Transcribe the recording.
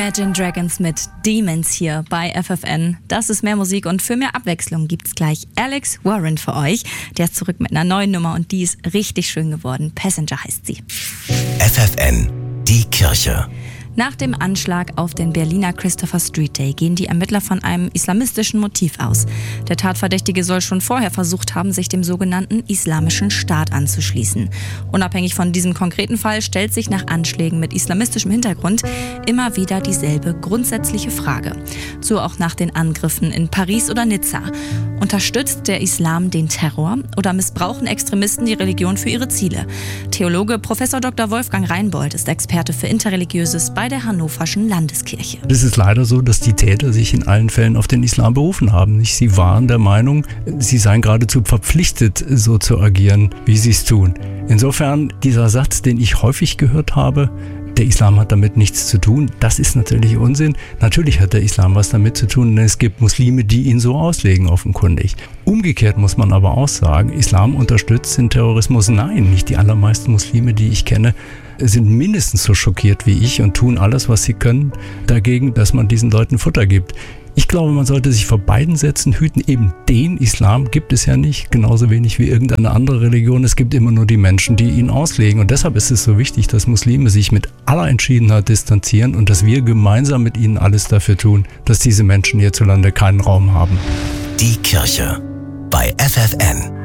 Imagine Dragons mit Demons hier bei FFN. Das ist mehr Musik und für mehr Abwechslung gibt's gleich Alex Warren für euch. Der ist zurück mit einer neuen Nummer und die ist richtig schön geworden. Passenger heißt sie. FFN, die Kirche. Nach dem Anschlag auf den Berliner Christopher Street Day gehen die Ermittler von einem islamistischen Motiv aus. Der Tatverdächtige soll schon vorher versucht haben, sich dem sogenannten Islamischen Staat anzuschließen. Unabhängig von diesem konkreten Fall stellt sich nach Anschlägen mit islamistischem Hintergrund immer wieder dieselbe grundsätzliche Frage. So auch nach den Angriffen in Paris oder Nizza. Unterstützt der Islam den Terror oder missbrauchen Extremisten die Religion für ihre Ziele? Theologe Prof. Dr. Wolfgang Reinbold ist Experte für Interreligiöses bei der Hannoverschen Landeskirche. Es ist leider so, dass die Täter sich in allen Fällen auf den Islam berufen haben. Sie waren der Meinung, sie seien geradezu verpflichtet, so zu agieren, wie sie es tun. Insofern dieser Satz, den ich häufig gehört habe, der Islam hat damit nichts zu tun, das ist natürlich Unsinn. Natürlich hat der Islam was damit zu tun, denn es gibt Muslime, die ihn so auslegen, offenkundig. Umgekehrt muss man aber auch sagen, Islam unterstützt den Terrorismus. Nein, nicht die allermeisten Muslime, die ich kenne, sind mindestens so schockiert wie ich und tun alles, was sie können, dagegen, dass man diesen Leuten Futter gibt. Ich glaube, man sollte sich vor beiden Sätzen hüten. Eben den Islam gibt es ja nicht, genauso wenig wie irgendeine andere Religion. Es gibt immer nur die Menschen, die ihn auslegen. Und deshalb ist es so wichtig, dass Muslime sich mit aller Entschiedenheit distanzieren und dass wir gemeinsam mit ihnen alles dafür tun, dass diese Menschen hierzulande keinen Raum haben. Die Kirche bei FFN.